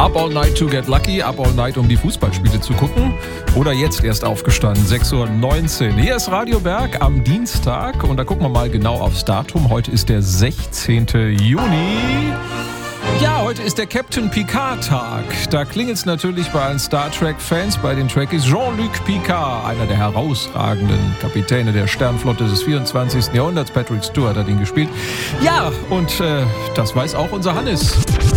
Up all night to get lucky, up all night, um die Fußballspiele zu gucken. Oder jetzt erst aufgestanden, 6:19 Uhr. Hier ist Radio Berg am Dienstag und da gucken wir mal genau aufs Datum. Heute ist der 16. Juni. Ja, heute ist der Captain Picard-Tag. Da klingelt es natürlich bei allen Star Trek-Fans, bei den Trekkies. Jean-Luc Picard, einer der herausragenden Kapitäne der Sternflotte des 24. Jahrhunderts. Patrick Stewart hat ihn gespielt. Ja, und das weiß auch unser Hannes.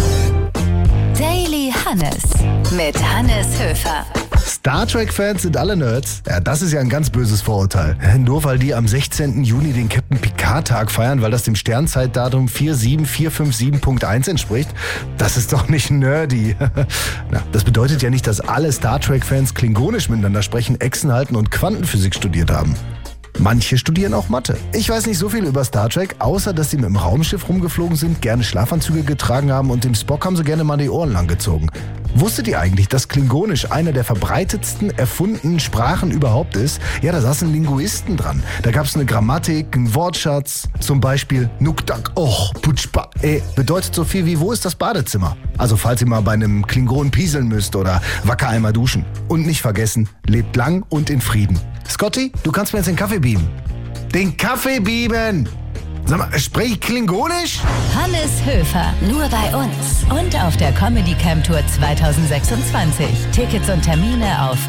Daily Hannes mit Hannes Höfer. Star Trek-Fans sind alle Nerds. Ja, das ist ja ein ganz böses Vorurteil. Nur weil die am 16. Juni den Captain Picard-Tag feiern, weil das dem Sternzeitdatum 47457.1 entspricht, das ist doch nicht nerdy. Na, das bedeutet ja nicht, dass alle Star Trek-Fans klingonisch miteinander sprechen, Echsen halten und Quantenphysik studiert haben. Manche studieren auch Mathe. Ich weiß nicht so viel über Star Trek, außer dass sie mit dem Raumschiff rumgeflogen sind, gerne Schlafanzüge getragen haben und dem Spock haben sie gerne mal die Ohren langgezogen. Wusstet ihr eigentlich, dass Klingonisch eine der verbreitetsten erfundenen Sprachen überhaupt ist? Ja, da saßen Linguisten dran. Da gab es eine Grammatik, einen Wortschatz. Zum Beispiel Nuktak och putschpa bedeutet so viel wie wo ist das Badezimmer? Also falls ihr mal bei einem Klingon pieseln müsst oder wacker einmal duschen. Und nicht vergessen, lebt lang und in Frieden. Scotty, du kannst mir jetzt den Kaffee beamen. Den Kaffee beamen! Sag mal, sprich ich Klingonisch? Hannes Höfer, nur bei uns und auf der Comedy Camp Tour 2026. Tickets und Termine auf